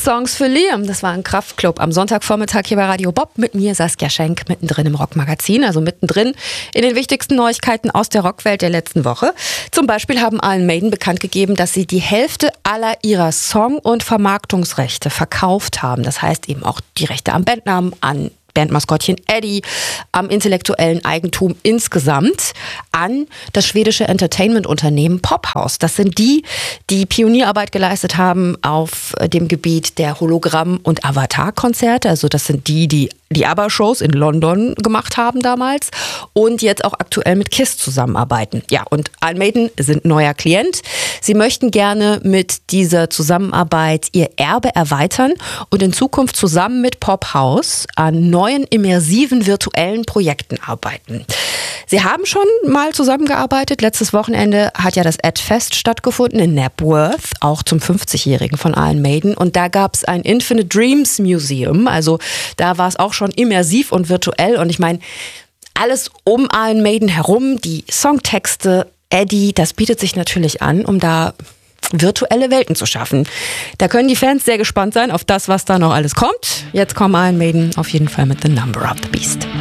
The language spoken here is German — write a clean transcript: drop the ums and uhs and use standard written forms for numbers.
Songs für Liam. Das war ein Kraftklub am Sonntagvormittag hier bei Radio Bob mit mir, Saskia Schenk, mittendrin im Rockmagazin, also mittendrin in den wichtigsten Neuigkeiten aus der Rockwelt der letzten Woche. Zum Beispiel haben Iron Maiden bekannt gegeben, dass sie die Hälfte aller ihrer Song- und Vermarktungsrechte verkauft haben. Das heißt eben auch die Rechte am Bandnamen, an Bandmaskottchen Eddie, am intellektuellen Eigentum insgesamt an das schwedische Entertainment-Unternehmen Pophouse. Das sind die Pionierarbeit geleistet haben auf dem Gebiet der Hologramm- und Avatar-Konzerte. Also das sind die ABBA-Shows in London gemacht haben damals und jetzt auch aktuell mit KISS zusammenarbeiten. Ja, und Iron Maiden sind neuer Klient. Sie möchten gerne mit dieser Zusammenarbeit ihr Erbe erweitern und in Zukunft zusammen mit Pophouse an neuen immersiven virtuellen Projekten arbeiten. Sie haben schon mal zusammengearbeitet. Letztes Wochenende hat ja das Ad-Fest stattgefunden in Knebworth, auch zum 50-Jährigen von Iron Maiden. Und da gab es ein Infinite Dreams Museum. Also da war es auch schon immersiv und virtuell. Und ich meine, alles um Iron Maiden herum, die Songtexte, Eddie, das bietet sich natürlich an, um da virtuelle Welten zu schaffen. Da können die Fans sehr gespannt sein auf das, was da noch alles kommt. Jetzt kommen Iron Maiden auf jeden Fall mit The Number of the Beast.